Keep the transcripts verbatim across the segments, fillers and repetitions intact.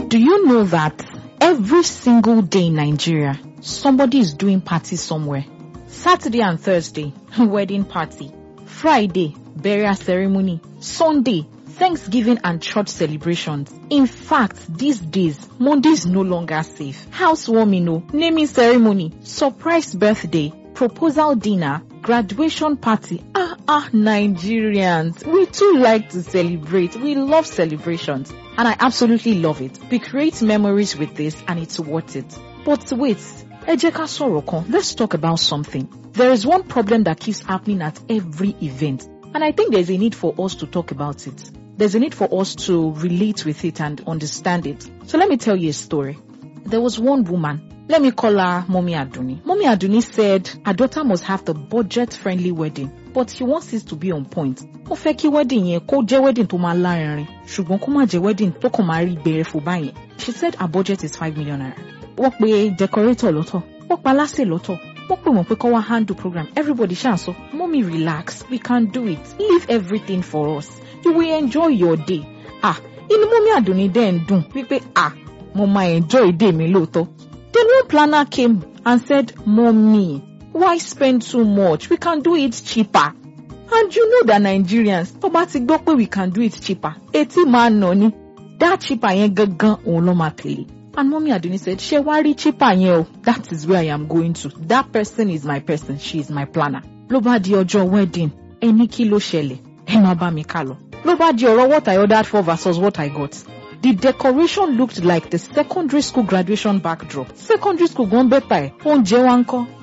Do you know that every single day in Nigeria, somebody is doing party somewhere? Saturday and Thursday, wedding party. Friday, burial ceremony. Sunday, Thanksgiving and church celebrations. In fact, these days, Monday is no longer safe. Housewarming, no, naming ceremony, surprise birthday, proposal dinner, graduation party. Ah, ah, Nigerians, we too like to celebrate. We love celebrations. And I absolutely love it. We create memories with this and it's worth it. But wait, Ejeka Sorokon, let's talk about something. There is one problem that keeps happening at every event. And I think there's a need for us to talk about it. There's a need for us to relate with it and understand it. So let me tell you a story. There was one woman. Let me call her Mommy Aduni. Mommy Aduni said her daughter must have the budget-friendly wedding, but she wants it to be on point. Ó fẹ́ kí wedding yẹn kó jẹ́ wedding tó máa lárinrin, ṣùgbọ́n kó má jẹ́ wedding tó kàn máa rí bẹ̀rẹ̀ fún báyẹn. She said her budget is five million naira. Wọ́n pe decorator lọ́tọ̀, wọ́n pa aláṣẹ lọ́tọ̀, wọ́n pè wọ́n pé kó wá handle program. Everybody ṣáà sọ, Mommy relax, we can do it. Leave everything for us. You will enjoy your day. Ah, inú Mommy Aduni dẹ̀ ń dùn wípé ah, mo máa enjoy day mi lóòótọ́. Then one planner came and said, Mommy, why spend too much? We can do it cheaper. And you know that Nigerians, tó bá ti gbọ́ pé we can do it cheaper, etí máa nà ní. That cheaper yẹn gangan òun ló máa tẹ̀lé. And Mommy Aduni said, ṣé wá rí cheaper yẹn o? That is where I am going to. That person is my person. She is my planner. Ló bá di ọjọ́ wedding, ẹni kí ló ṣẹlẹ̀? Ẹ máa bá mi ká lọ. Ló bá di ọ̀rọ̀ what I ordered for versus what I got. The decoration looked like the secondary school graduation backdrop. Secondary school gone better. Oúnjẹ wa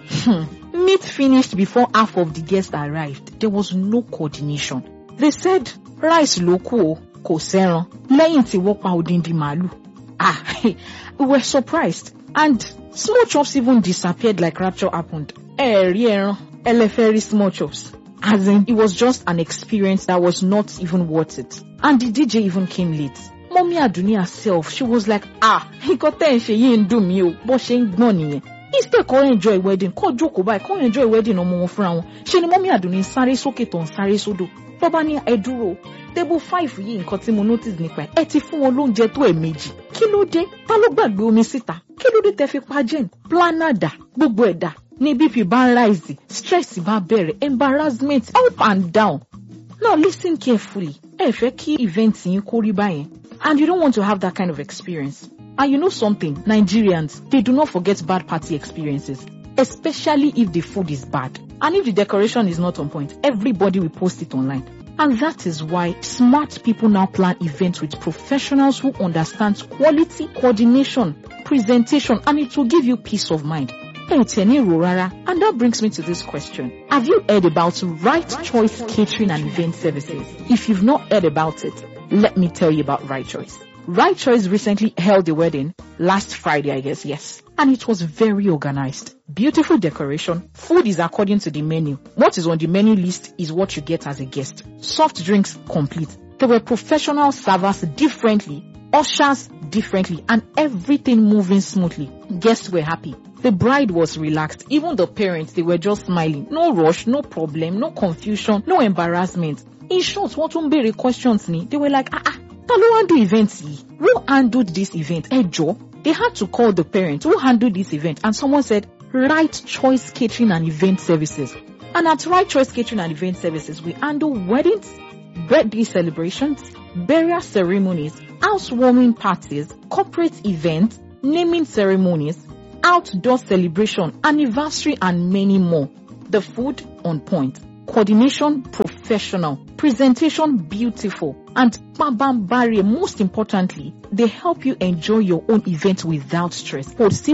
ńkọ́. Meat finished before half of the guests arrived. There was no coordination. They said, rice ló kù o, kò sẹ́ran. Lẹ́yìn tí wọ́n pa odindi màálù. Ah, we were surprised. And small chops even disappeared like rapture happened. Eh, rí ẹran, ẹ lè fẹ́ rí small chops. As in, it was just an experience that was not even worth it. And the D J even came late. Mommy Aduni herself, she was like, ah, nǹkan tẹ́ ń ṣe yìí ń dùn mí o, bó ṣe ń gbọ́n nìyẹn. Instead kó enjoy wedding, kó jókòó báyìí, kó enjoy wedding ọmọ wọn fúnra wọn. Ṣé ni Mommy Aduni sáré sókè tó ń sáré sódò. Tó bá ní ẹ dúró, table five yìí nǹkan tí mo notice nípa ẹ̀, ẹ ti fún wọn lóúnjẹ tó ẹ̀ẹ̀mejì. Kí ló dé? Ta ló gbàgbé omi síta? Kí ló dé tẹ́ fi pa jẹ́n? Planner dà, gbogbo ẹ̀ dà. Ní B P bá ń rise, stress bá bẹ̀rẹ̀, embarrassment up and down. Now listen carefully. Ẹ fẹ́ kí event yín kó rí báyẹn. And you don't want to have that kind of experience. And you know something, Nigerians, they do not forget bad party experiences, especially if the food is bad. And if the decoration is not on point, everybody will post it online. And that is why smart people now plan events with professionals who understand quality, coordination, presentation, and it will give you peace of mind. And that brings me to this question. Have you heard about Right Choice Catering and Event Services? If you've not heard about it, let me tell you about Right Choice. Right Choice recently held a wedding last Friday, I guess, yes. And it was very organized. Beautiful decoration. Food is according to the menu. What is on the menu list is what you get as a guest. Soft drinks complete. There were professional servers differently, ushers differently, and everything moving smoothly. Guests were happy. The bride was relaxed. Even the parents, they were just smiling. No rush, no problem, no confusion, no embarrassment. In short, what won't be questions ni? They were like, ah, ah, ta ló wá do event yìí? Who handled this event? Ẹ jọ̀ọ́. They had to call the parents who handled this event, and someone said, Right Choice Catering and Event Services. And at Right Choice Catering and Event Services, we handle weddings, birthday celebrations, burial ceremonies, housewarming parties, corporate events, naming ceremonies, outdoor celebration, anniversary, and many more. The food on point. Coordination professional, presentation beautiful, and pabambari, most importantly, they help you enjoy your own event without stress.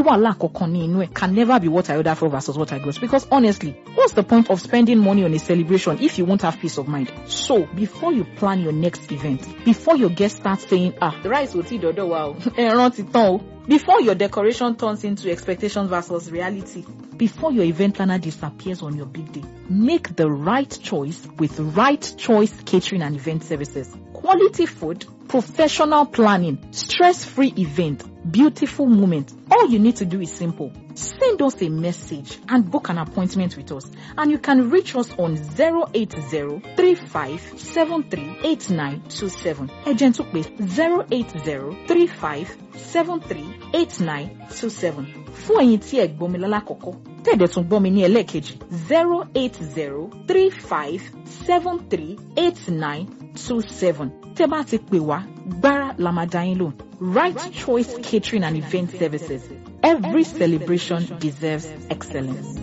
Can never be what I ordered for versus what I got, because honestly, what's the point of spending money on a celebration if you won't have peace of mind? So before you plan your next event, before your guests start saying, ah, the rice will dodo wow, before your decoration turns into expectations versus reality, before your event planner disappears on your big day, make the right choice with Right Choice Catering and Event Services. Quality food, professional planning, stress-free event, beautiful moment. All you need to do is simple. Send us a message and book an appointment with us. And you can reach us on zero eight zero, three five seven three, eight nine two seven. Agent zero eight zero, three five seven three, eight nine two seven. Fún ẹ̀yin tí ẹ gbọ́ mi lálákọ̀ọ́kọ́, tẹ́ẹ̀dẹ̀ tún gbọ́ mi ní ẹlẹ́ẹ̀kejì, zero eight zero, three five seven three, eight nine two seven. Tẹ́ bá ti pè wá, gbára la máa dá yín lóhùn. Right Choice Catering and Event Services. Every celebration deserves excellence.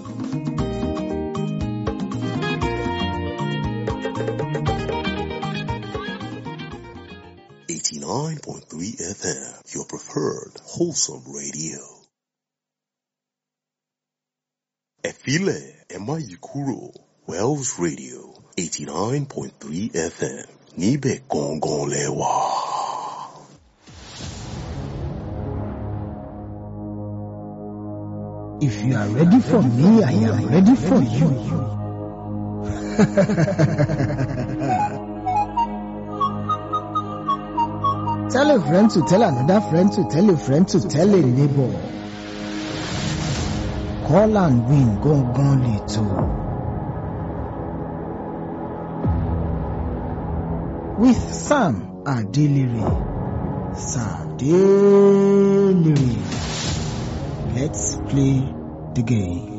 eighty-nine point three F M, your preferred wholesome radio. Efile Emayikuro, Wells Radio, eighty-nine point three F M, Nibe Gongon Lewa. If you are ready for me, I am ready for you. Tell a friend to tell another friend to tell a friend to tell a neighbor. Call and win Gongon Little. With Sam Adeliri. Sam Adeliri. Let's play the game.